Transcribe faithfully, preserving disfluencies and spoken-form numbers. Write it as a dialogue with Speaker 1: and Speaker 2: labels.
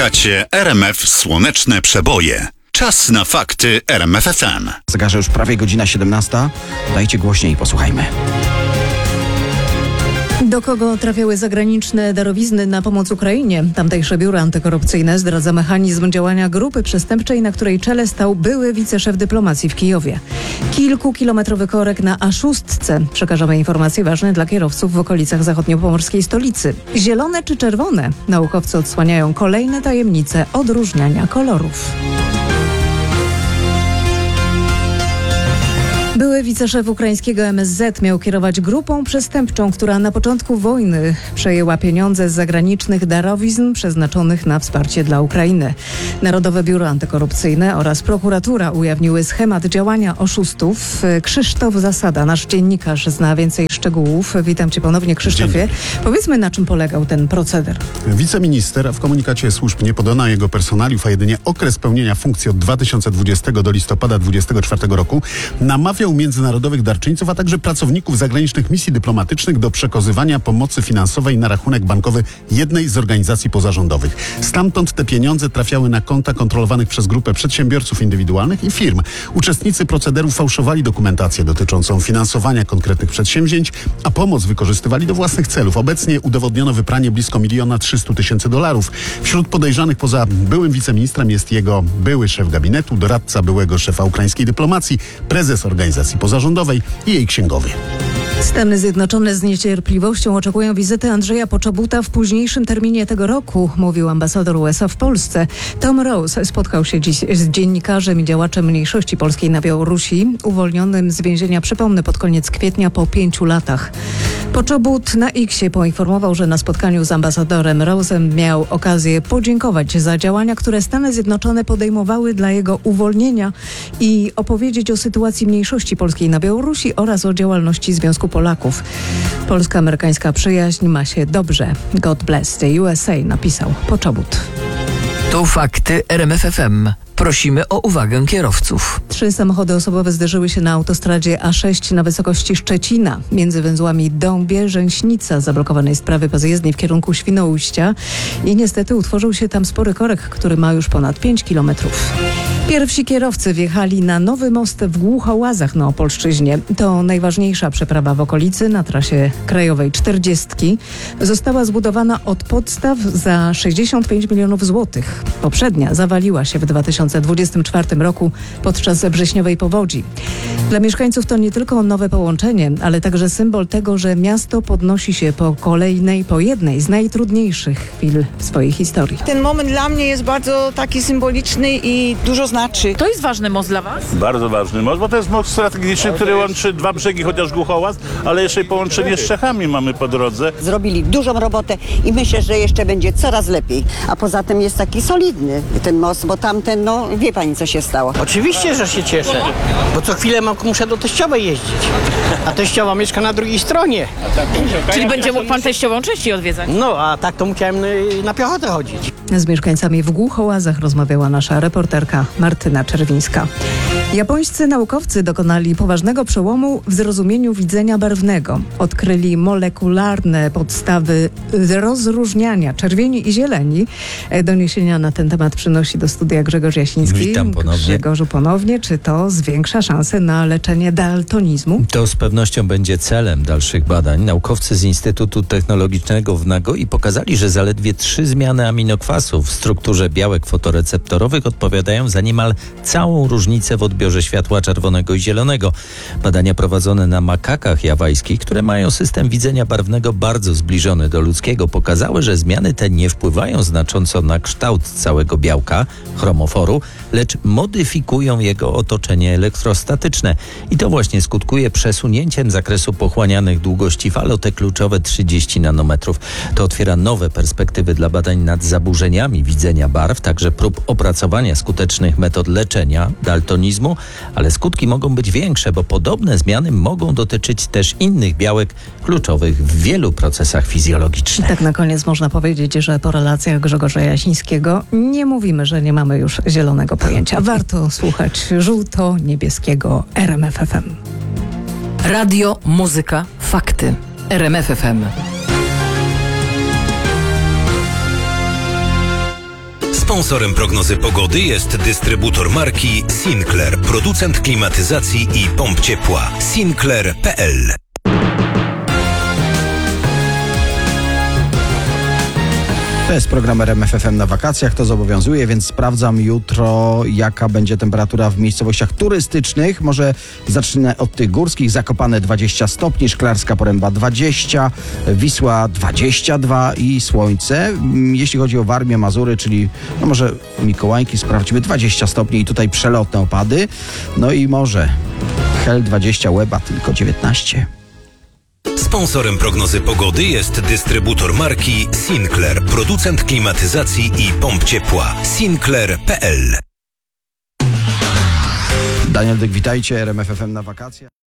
Speaker 1: Słuchacie R M F Słoneczne Przeboje. Czas na fakty R M F F M.
Speaker 2: Zegarze już prawie godzina siedemnasta. Dajcie głośniej i posłuchajmy.
Speaker 3: Do kogo trafiały zagraniczne darowizny na pomoc Ukrainie? Tamtejsze biuro antykorupcyjne zdradza mechanizm działania grupy przestępczej, na której czele stał były wiceszef dyplomacji w Kijowie. Kilkukilometrowy korek na A sześć. Przekażemy informacje ważne dla kierowców w okolicach zachodniopomorskiej stolicy. Zielone czy czerwone? Naukowcy odsłaniają kolejne tajemnice odróżniania kolorów. Były wiceszef ukraińskiego M S Z miał kierować grupą przestępczą, która na początku wojny przejęła pieniądze z zagranicznych darowizn przeznaczonych na wsparcie dla Ukrainy. Narodowe Biuro Antykorupcyjne oraz prokuratura ujawniły schemat działania oszustów. Krzysztof Zasada, nasz dziennikarz, zna więcej szczegółów. Witam cię ponownie, Krzysztofie. Powiedzmy, na czym polegał ten proceder.
Speaker 4: Wiceminister w komunikacie służb nie podano jego personaliów, a jedynie okres pełnienia funkcji od dwa tysiące dwudziestego do listopada dwudziestego czwartego roku namawiał międzynarodowych darczyńców, a także pracowników zagranicznych misji dyplomatycznych do przekazywania pomocy finansowej na rachunek bankowy jednej z organizacji pozarządowych. Stamtąd te pieniądze trafiały na konta kontrolowanych przez grupę przedsiębiorców indywidualnych i firm. Uczestnicy procederu fałszowali dokumentację dotyczącą finansowania konkretnych przedsięwzięć, a pomoc wykorzystywali do własnych celów. Obecnie udowodniono wypranie blisko miliona trzystu tysięcy dolarów. Wśród podejrzanych poza byłym wiceministrem jest jego były szef gabinetu, doradca byłego szefa ukraińskiej dyplomacji, prezes organizacji pozarządowej i jej księgowy.
Speaker 3: Stany Zjednoczone z niecierpliwością oczekują wizyty Andrzeja Poczobuta w późniejszym terminie tego roku, mówił ambasador U S A w Polsce. Tom Rose spotkał się dziś z dziennikarzem i działaczem mniejszości polskiej na Białorusi, uwolnionym z więzienia, przypomnę, pod koniec kwietnia po pięciu latach. Poczobut na X poinformował, że na spotkaniu z ambasadorem Rose'em miał okazję podziękować za działania, które Stany Zjednoczone podejmowały dla jego uwolnienia i opowiedzieć o sytuacji mniejszości polskiej na Białorusi oraz o działalności Związku Polaków. Polsko-amerykańska przyjaźń ma się dobrze. God bless the U S A, napisał Poczobut.
Speaker 5: To fakty R M F F M. Prosimy o uwagę kierowców.
Speaker 3: Trzy samochody osobowe zderzyły się na autostradzie A sześć na wysokości Szczecina. Między węzłami Dąbie-Rzęśnica zablokowany jest prawy pas jezdni w kierunku Świnoujścia i niestety utworzył się tam spory korek, który ma już ponad pięć kilometrów. Pierwsi kierowcy wjechali na nowy most w Głuchołazach na Opolszczyźnie. To najważniejsza przeprawa w okolicy na trasie krajowej czterdziestki. Została zbudowana od podstaw za sześćdziesiąt pięć milionów złotych. Poprzednia zawaliła się w dwa tysiące dwudziestym czwartym roku podczas wrześniowej powodzi. Dla mieszkańców to nie tylko nowe połączenie, ale także symbol tego, że miasto podnosi się po kolejnej, po jednej z najtrudniejszych chwil w swojej historii.
Speaker 6: Ten moment dla mnie jest bardzo taki symboliczny i dużo znaczy.
Speaker 7: To jest ważny most dla was?
Speaker 8: Bardzo ważny most, bo to jest most strategiczny, który łączy dwa brzegi, chociaż Głuchołaz, ale jeszcze i połączenie z Czechami mamy po drodze.
Speaker 9: Zrobili dużą robotę i myślę, że jeszcze będzie coraz lepiej. A poza tym jest taki solidny ten most, bo tamten, no wie pani, co się stało.
Speaker 10: Oczywiście, że się cieszę, bo co chwilę mam, muszę do teściowej jeździć, a teściowa mieszka na drugiej stronie.
Speaker 7: Czyli będzie mógł pan teściową częściej odwiedzać?
Speaker 10: No, a tak to musiałem na piechotę chodzić.
Speaker 3: Z mieszkańcami w Głuchołazach rozmawiała nasza reporterka Martyna Czerwińska. Japońscy naukowcy dokonali poważnego przełomu w zrozumieniu widzenia barwnego. Odkryli molekularne podstawy rozróżniania czerwieni i zieleni. Doniesienia na ten temat przynosi do studia Grzegorz Jasiński.
Speaker 11: Witam ponownie.
Speaker 3: Grzegorzu, ponownie. Czy to zwiększa szanse na leczenie daltonizmu?
Speaker 11: To z pewnością będzie celem dalszych badań. Naukowcy z Instytutu Technologicznego w Nagoi pokazali, że zaledwie trzy zmiany aminokwasów w strukturze białek fotoreceptorowych odpowiadają za niemal całą różnicę w odbiorze światła czerwonego i zielonego. Badania prowadzone na makakach jawajskich, które mają system widzenia barwnego bardzo zbliżony do ludzkiego, pokazały, że zmiany te nie wpływają znacząco na kształt całego białka, chromoforu, lecz modyfikują jego otoczenie elektrostatyczne. I to właśnie skutkuje przesunięciem zakresu pochłanianych długości fal o te kluczowe trzydzieści nanometrów. To otwiera nowe perspektywy dla badań nad zaburzeniami widzenia barw, także prób opracowania skutecznych metod leczenia daltonizmu, ale skutki mogą być większe, bo podobne zmiany mogą dotyczyć też innych białek kluczowych w wielu procesach fizjologicznych.
Speaker 3: Tak na koniec można powiedzieć, że po relacjach Grzegorza Jasińskiego nie mówimy, że nie mamy już zielonego pojęcia. Warto słuchać żółto-niebieskiego R M F F M.
Speaker 5: Radio, muzyka, fakty. R M F F M.
Speaker 12: Sponsorem prognozy pogody jest dystrybutor marki Sinclair, producent klimatyzacji i pomp ciepła. Sinclair kropka p l.
Speaker 2: To jest program R M F F M na wakacjach, to zobowiązuje, więc sprawdzam jutro, jaka będzie temperatura w miejscowościach turystycznych. Może zacznę od tych górskich. Zakopane dwadzieścia stopni, Szklarska Poręba dwadzieścia, Wisła dwadzieścia dwa i słońce. Jeśli chodzi o Warmię, Mazury, czyli no może Mikołajki, sprawdźmy, dwadzieścia stopni i tutaj przelotne opady. No i może Hel dwadzieścia, Łeba tylko dziewiętnaście.
Speaker 12: Sponsorem prognozy pogody jest dystrybutor marki Sinclair, producent klimatyzacji i pomp ciepła. Sinclair kropka p l.
Speaker 2: Daniel Dyk, witajcie, R M F F M na wakacjach.